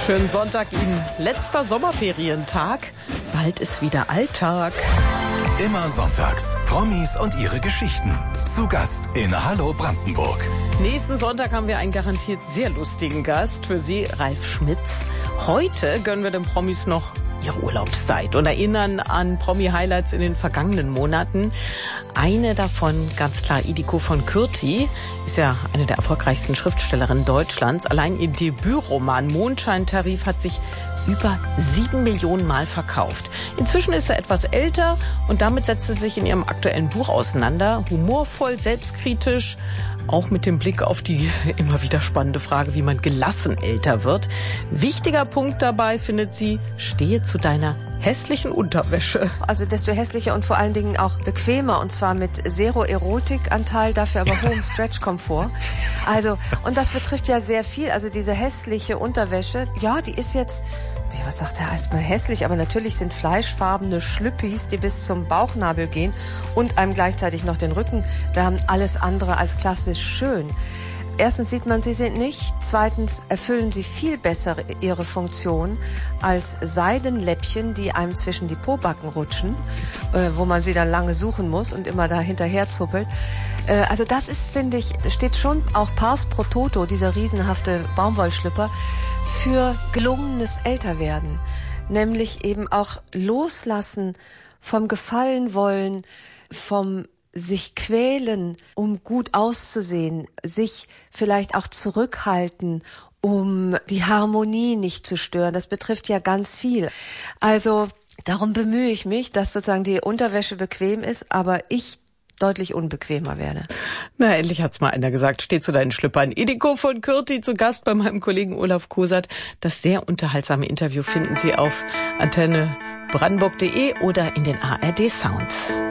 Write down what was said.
Schönen Sonntag Ihnen. Letzter Sommerferientag. Bald ist wieder Alltag. Immer sonntags. Promis und ihre Geschichten. Zu Gast in Hallo Brandenburg. Nächsten Sonntag haben wir einen garantiert sehr lustigen Gast. Für Sie Ralf Schmitz. Heute gönnen wir den Promis noch ihre Urlaubszeit und erinnern an Promi-Highlights in den vergangenen Monaten. Eine davon, ganz klar, Idiko von Kürti, ist ja eine der erfolgreichsten Schriftstellerinnen Deutschlands. Allein ihr Debütroman Mondscheintarif hat sich über 7 Millionen Mal verkauft. Inzwischen ist er etwas älter und damit setzt sie sich in ihrem aktuellen Buch auseinander. Humorvoll, selbstkritisch, auch mit dem Blick auf die immer wieder spannende Frage, wie man gelassen älter wird. Wichtiger Punkt dabei, findet sie, stehe zu deiner hässlichen Unterwäsche. Also desto hässlicher und vor allen Dingen auch bequemer, und zwar mit Zero-Erotik-Anteil, dafür aber hohem Stretch-Komfort. Also, und das betrifft ja sehr viel. Also diese hässliche Unterwäsche, ja, die ist jetzt, was sagt er, erstmal hässlich, aber natürlich sind fleischfarbene Schlüppis, die bis zum Bauchnabel gehen und einem gleichzeitig noch den Rücken wärmen, alles andere als klassisch schön. Erstens sieht man, sie sind nicht. Zweitens erfüllen sie viel besser ihre Funktion als Seidenläppchen, die einem zwischen die Pobacken rutschen, wo man sie dann lange suchen muss und immer da hinterher zuppelt. Also das ist, finde ich, steht schon auch pars pro toto, dieser riesenhafte Baumwollschlüpper, für gelungenes Älterwerden. Nämlich eben auch loslassen vom Gefallenwollen, vom sich quälen, um gut auszusehen, sich vielleicht auch zurückhalten, um die Harmonie nicht zu stören. Das betrifft ja ganz viel. Also darum bemühe ich mich, dass sozusagen die Unterwäsche bequem ist, aber ich deutlich unbequemer werde. Na, endlich hat's mal einer gesagt. Steh zu deinen Schlüppern. Idiko von Kürti zu Gast bei meinem Kollegen Olaf Kosert. Das sehr unterhaltsame Interview finden Sie auf antennebrandenburg.de oder in den ARD Sounds.